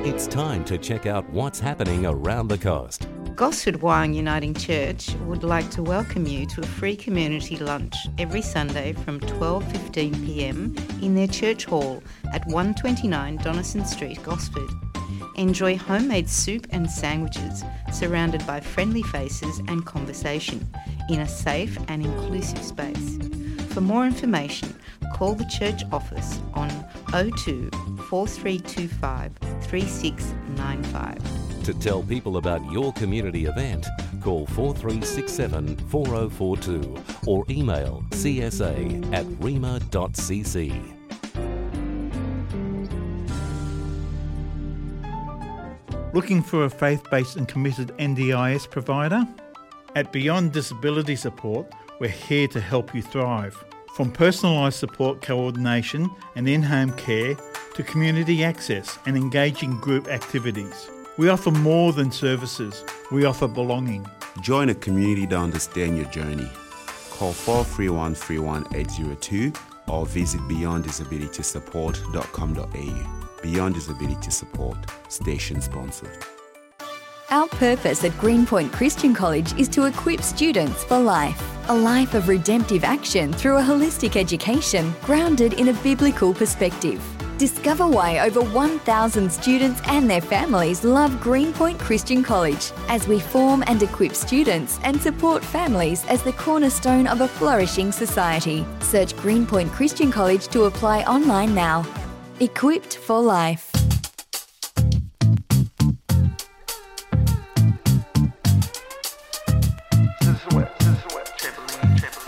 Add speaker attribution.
Speaker 1: It's time to check out what's happening around the coast.
Speaker 2: Gosford Wyong Uniting Church would like to welcome you to a free community lunch every Sunday from 12:15pm in their church hall at 129 Donison Street, Gosford. Enjoy homemade soup and sandwiches surrounded by friendly faces and conversation in a safe and inclusive space. For more information, call the church office on 02 4325 3695.
Speaker 1: To tell people about your community event, call 4367 4042 or email csa@rema.cc.
Speaker 3: Looking for a faith-based and committed NDIS provider? At Beyond Disability Support, we're here to help you thrive. From personalised support coordination and in-home care to community access and engaging group activities. We offer more than services, we offer belonging.
Speaker 4: Join a community to understand your journey. Call 431 31802 or visit beyonddisabilitysupport.com.au. Beyond Disability Support, station sponsored.
Speaker 5: Our purpose at Greenpoint Christian College is to equip students for life. A life of redemptive action through a holistic education grounded in a biblical perspective. Discover why over 1,000 students and their families love Greenpoint Christian College as we form and equip students and support families as the cornerstone of a flourishing society. Search Greenpoint Christian College to apply online now. Equipped for life.